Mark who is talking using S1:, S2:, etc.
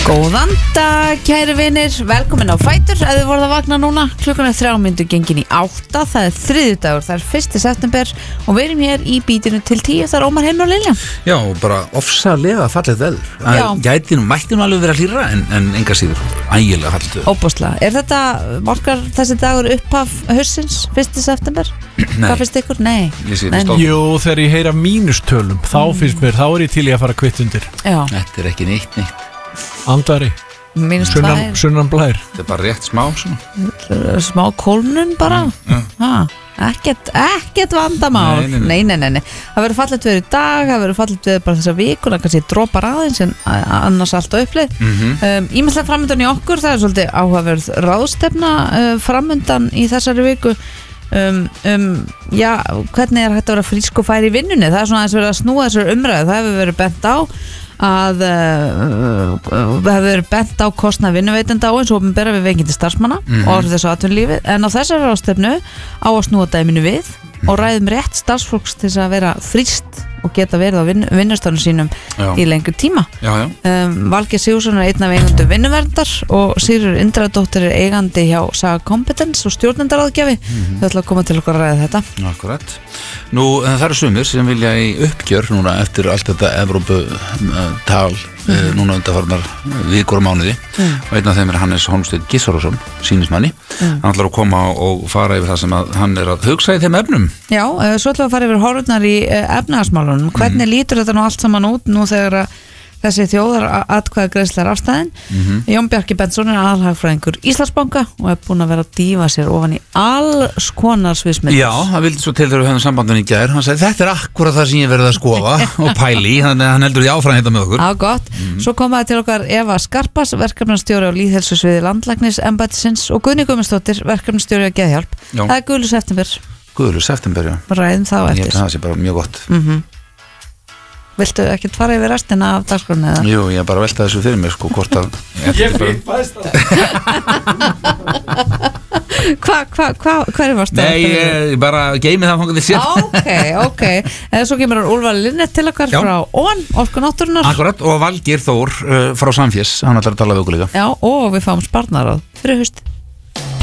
S1: Góðan dag, kæri vinir, velkomin á Fætur. Ef þið voruð að vakna núna, klukkan 3:03 gengin í 8. Það þriðjudagur, það 1. september og við erum hér í bítinu til 10. Það Ómar, Heimir og Lilja.
S2: Já, bara ofsalega fallegt veður. Mætti nú alveg vera hlýrra en enga síður ægilega fallegt veður.
S1: Óbúslega. Þetta markar þessi dagur upphaf haustsins, 1. september?
S2: Nei.
S1: Hvað finnst ykkur? Nei.
S3: Jú, þegar ég heyra mínustölum, þá finnst mér, þá ég til í að fara kvitt undir.
S1: Já.
S2: Þetta ekki neitt.
S3: Andari.
S1: -2.
S3: Sunnan blær.
S2: Þetta bara rétt smá svona.
S1: Smá kólnun bara. Ekkert vandamál. Nei. Það verður fallegt veður í dag, það verður fallegt veður bara þessa vikuna, kannski dropar aðeins en annars allt á uppleið. Ímestlega framöndan í okkur, það svolítið áhugaverð ráðstefna framöndan í þessari viku. Hvernig hægt að vera frísk og færi í vinnunni. Það svona aðeins verið að snúa þessar umræðu. Það hefur verið bent á að það hefur verið bent á kostnað vinnuveitenda og eins og opinbera við veikindi starfsmanna og orðið þessu atvinnulífið, en á þessari ráðstefnu á að snúa dæminu við og ræðum rétt starfsfólks til þess að vera frískt og geta verið á vinnustafnum sínum í lengri tíma. Valgeir Sigurðsson einn af eigendum Vinnuverndar og Sigríður Indriðadóttir eigandi hjá Saga Competence og stjórnendaráðgjafi. Þau ætla að koma til okkur að ræða þetta.
S2: Akkurat. Nú, það eru sumir sem vilja í uppgjör núna eftir allt þetta Evróputal núna undanfarnar vikur og mánuði og einn af þeim Hannes Hólmsteinn Gissurarson, sýnismanni. Hann ætlar að koma og fara yfir það sem hann að hugsa í þeim efnum.
S1: Já, svo ætlar að fara yfir horfurnar í efnahagsmálunum. Hvernig lítur þetta nú allt saman út nú þegar þessi þjóðaratkvæðagreiðsla afstæðin? Jón Bjarki Bentsson aðalhagfræðingur Íslandsbanka og búinn að vera að dýfa sér ofan í alls konar sviðsmyndir.
S2: Já, það vildi svo til þegar við höfum sambandun í gær. Hann sagði, þetta akkúrat það sem ég verið að skoða og pæli, þannig að hann heldur því áfram þetta með okkur.
S1: Já, gott. Svo komaði til okkar Eva Skarpas, verkefnastjóri á lýðheilsusviði landlæknisembættisins og Guðni Guðmundsdóttir, verkefnastjóri á Geðhjálp. Það Guðlu september.
S2: Guðlu september, já.
S1: Ræðum þá eftir.
S2: Ég held að það sé bara mjög gott.
S1: Viltu ekkert fara yfir restina af dagskránni eða?
S2: Jú, ég bara velta þessu fyrir mig sko, hvort að
S3: Ég fyrir bæst
S1: Hver varstu?
S2: Nei, ég bara geimi það fangað þér sér.
S1: Ok. Eða svo kemur Úlfar Linnet til okkar frá ON, Orku náttúrunnar.
S2: Akkurat, og Valgeir Þór frá Samfés, hann ætlar að tala við okkur líka.
S1: Já, og við fáum sparnaráð fyrir haustið.